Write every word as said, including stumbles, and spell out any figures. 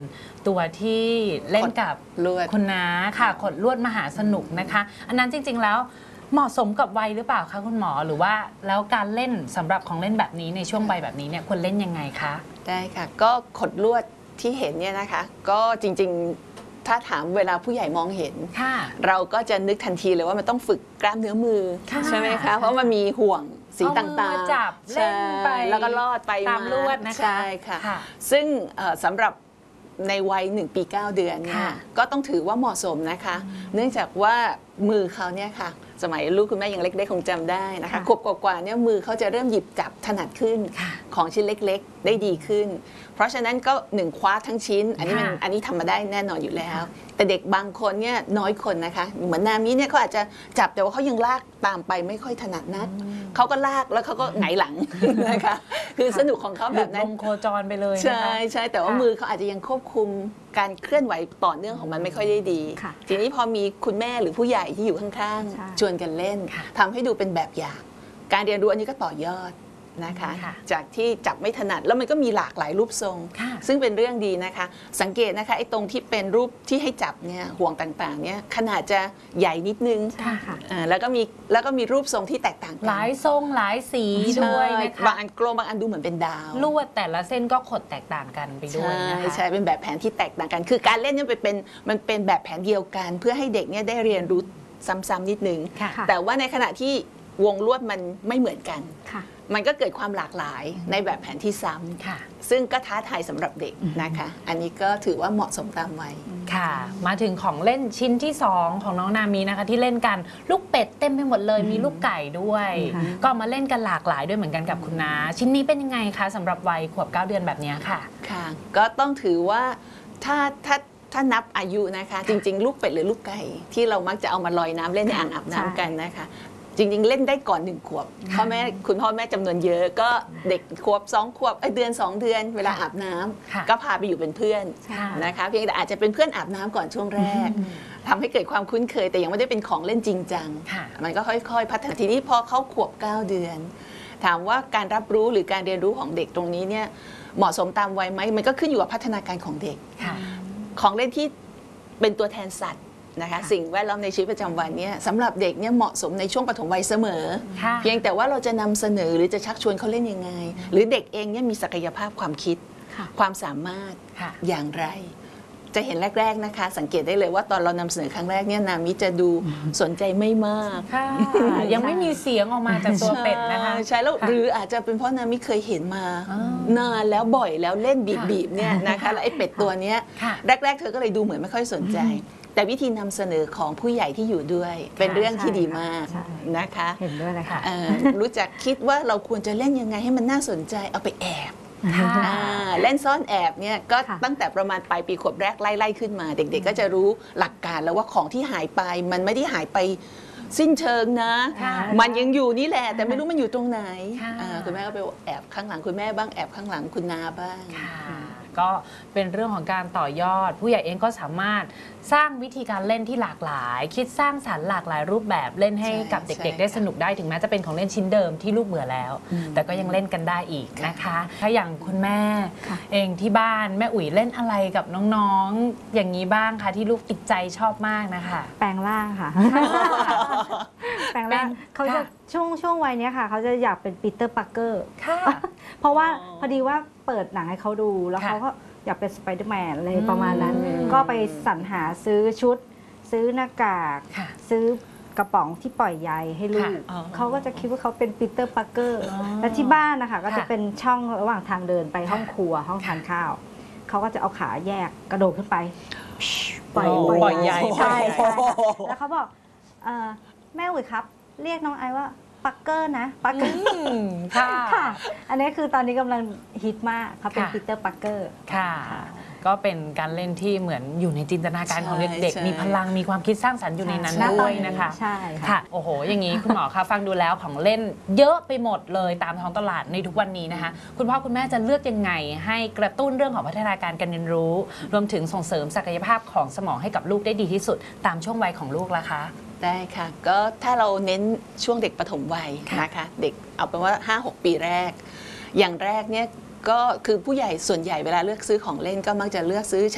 ตัวที่เล่นกับคุณน้าค่ะขดลวดมหาสนุกนะคะอันนั้นจริงๆแล้วเหมาะสมกับวัยหรือเปล่าคะคุณหมอหรือว่าแล้วการเล่นสำหรับของเล่นแบบนี้ในช่วงวัยแบบนี้เนี่ยควรเล่นยังไงคะได้ค่ะก็ขดลวดที่เห็นเนี่ยนะคะก็จริงๆถ้าถามเวลาผู้ใหญ่มองเห็นเราก็จะนึกทันทีเลยว่ามันต้องฝึกกล้ามเนื้อมือใช่ไหมคะเพราะมันมีห่วงสีต่างๆจับเล่นไปแล้วก็ลอดไปตามลวดนะคะใช่ค่ะซึ่งสำหรับในวัยหนึ่งปีเก้าเดือนเนี่ยก็ต้องถือว่าเหมาะสมนะคะเนื่องจากว่ามือเขาเนี่ยค่ะสมัยลูกคุณแม่ยังเล็กๆคงจำได้นะคะขวบกว่าๆเนี่ยมือเขาจะเริ่มหยิบจับถนัดขึ้นของชิ้นเล็กๆได้ดีขึ้นเพราะฉะนั้นก็หนึ่งคว้าทั้งชิ้นอันนี้มันอันนี้ทำมาได้แน่นอนอยู่แล้วแต่เด็กบางคนเนี่ยน้อยคนนะคะเหมือนนามิเนี่ยเขาอาจจะจับแต่ว่าเขายังลากตามไปไม่ค่อยถนัดนักเขาก็ลากแล้วเขาก็หงายหลังนะคะคือสนุกของเขาแบบนั้นลงโคจรไปเลยใช่ใช่แต่ว่ามือเขาอาจจะยังควบคุมการเคลื่อนไหวต่อเนื่องของมันไม่ค่อยได้ดีทีนี้พอมีคุณแม่หรือผู้ใหญ่ที่อยู่ข้างๆชวนกันเล่นทำให้ดูเป็นแบบอย่างการเรียนรู้อันนี้ก็ต่อยอดนะคะจากที่จับไม่ถนัดแล้วมันก็มีหลากหลายรูปทรงซึ่งเป็นเรื่องดีนะคะสังเกตนะคะไอ้ตรงที่เป็นรูปที่ให้จับเนี่ยห่วงต่างๆเนี่ยขนาดจะใหญ่นิดนึงแล้วก็มีแล้วก็มีรูปทรงที่แตกต่างกันหลายทรงหลายสีด้วยนะคะบางอันกลมบางอันดูเหมือนเป็นดาวลวดแต่ละเส้นก็ขดแตกต่างกันไปด้วยนะคะใช่เป็นแบบแผนที่แตกต่างกันคือการเล่นเนี่ยเป็นมันเป็นแบบแผนเดียวกันเพื่อให้เด็กเนี่ยได้เรียนรู้ซ้ำๆนิดนึงแต่ว่าในขณะที่วงลวดมันไม่เหมือนกันมันก็เกิดความหลากหลายในแบบแผนที่ซ้ำซึ่งก็ท้าทายสำหรับเด็กนะคะอันนี้ก็ถือว่าเหมาะสมตามวัยค่ะมาถึงของเล่นชิ้นที่สองของน้องนามีนะคะที่เล่นกันลูกเป็ดเต็มไปหมดเลยมีลูกไก่ด้วยก็มาเล่นกันหลากหลายด้วยเหมือนกันกับคุณน้าชิ้นนี้เป็นยังไงคะสำหรับวัยขวบเก้าเดือนแบบนี้ค่ะค่ะก็ต้องถือว่าถ้าถ้าถ้านับอายุนะคะจริงๆลูกเป็ดหรือลูกไก่ที่เรามักจะเอามาลอยน้ำเล่นในอ่างอาบน้ำกันนะคะจริงๆเล่นได้ก่อนหนึ่งขวบพ่อแม่คุณพ่อแม่จำนวนเยอะก็เด็กขวบสองขวบเดือนสองเดือนเวลาอาบน้ำก็พาไปอยู่เป็นเพื่อนนะคะเพียงแต่อาจจะเป็นเพื่อนอาบน้ำก่อนช่วงแรกทำให้เกิดความคุ้นเคยแต่ยังไม่ได้เป็นของเล่นจริงจังมันก็ค่อยๆพัฒนาทีนี้พอเขาขวบเก้าเดือนถามว่าการรับรู้หรือการเรียนรู้ของเด็กตรงนี้เนี่ยเหมาะสมตามวัยไหมมันก็ขึ้นอยู่กับพัฒนาการของเด็กของเล่นที่เป็นตัวแทนสัตว์นะคะสิ่งแวดล้อมในชีวิตประจำวันนี้สำหรับเด็กเนี่ยเหมาะสมในช่วงปฐมวัยเสมอเพียงแต่ว่าเราจะนำเสนอหรือจะชักชวนเขาเล่นยังไงหรือเด็กเองเนี่ยมีศักยภาพความคิดความสามารถอย่างไรจะเห็นแรกๆนะคะสังเกตได้เลยว่าตอนเรานำเสนอครั้งแรกเนี่ยนามิจะดูสนใจไม่มากยังไม่มีเสียงออกมาจากตัวเป็ดนะคะใช่แล้วหรืออาจจะเป็นเพราะนามิเคยเห็นมานานแล้วบ่อยแล้วเล่นบีบๆเนี่ยนะคะแล้วไอ้เป็ดตัวเนี้ยแรกๆเธอก็เลยดูเหมือนไม่ค่อยสนใจแต่วิธีนำเสนอของผู้ใหญ่ที่อยู่ด้วยเป็นเรื่องที่ดีมากนะคะเห็นด้วยเลยค่ะรู้จักคิดว่าเราควรจะเล่นยังไงให้มันน่าสนใจเอาไปแอบเล่นซ่อนแอบเนี่ยก็ตั้งแต่ประมาณปลายปีขวบแรกไล่ๆขึ้นมาเด็กๆก็จะรู้หลักการแล้วว่าของที่หายไปมันไม่ได้หายไปสิ้นเชิงนะมันยังอยู่นี่แหละแต่ไม่รู้มันอยู่ตรงไหนคุณแม่ก็ไปแอบข้างหลังคุณแม่บ้างแอบข้างหลังคุณนาบ้างก็เป็นเรื่องของการต่อยอดผู้ใหญ่เองก็สามารถสร้างวิธีการเล่นที่หลากหลายคิดสร้างสรรค์หลากหลายรูปแบบเล่นให้กับเด็กๆได้สนุกได้ถึงแม้จะเป็นของเล่นชิ้นเดิมที่ลูกเบื่อแล้วแต่ก็ยังเล่นกันได้อีกนะคะถ้าอย่างคุณแม่เองที่บ้านแม่อุ๋ยเล่นอะไรกับน้องๆอย่างนี้บ้างคะที่ลูกติดใจชอบมากนะคะแปลงร่างค่ะแปลงร่างเขาจะช่วงช่วงวัยนี้ค่ะเขาจะอยากเป็นปีเตอร์ปาร์เกอร์เพราะว่าพอดีว่าเปิดหนังให้เขาดูแล้วเขาก็อยากเป็นสไปเดอร์แมนอะไรประมาณนั้นก็ไปสรรหาซื้อชุดซื้อหน้ากากซื้อกระป๋องที่ปล่อยใยให้ลูกเขาก็จะคิดว่าเขาเป็นปีเตอร์ปาร์เกอร์และที่บ้านนะคะก็จะเป็นช่องระหว่างทางเดินไปห้องครัวห้องทานข้าวเขาก็จะเอาขาแยกกระโดดขึ้นไปปล่อยปล่อยใยใช่แล้วเขาบอกแม่อุ๋ยครับเรียกน้องไอว่าปักเกอร์นะปักเกอร์ค่ะอันนี้คือตอนนี้กำลังฮิตมากเขาเป็นปีเตอร์ปักเกอร์ค่ะก็เป็นการเล่นที่เหมือนอยู่ในจินตนาการของเด็กๆมีพลังมีความคิดสร้างสรรค์อยู่ในนั้นด้วยนะคะใช่ค่ะโอ้โหอย่างนี้คุณหมอคะฟังดูแล้วของเล่นเยอะไปหมดเลยตามท้องตลาดในทุกวันนี้นะคะคุณพ่อคุณแม่จะเลือกยังไงให้กระตุ้นเรื่องของพัฒนาการการเรียนรู้รวมถึงส่งเสริมศักยภาพของสมองให้กับลูกได้ดีที่สุดตามช่วงวัยของลูกล่ะคะได้ค่ะก็ถ้าเราเน้นช่วงเด็กปฐมวัยนะคะเด็กเอาเป็นว่า ห้าหก ปีแรกอย่างแรกเนี่ยก็คือผู้ใหญ่ส่วนใหญ่เวลาเลือกซื้อของเล่นก็มักจะเลือกซื้อ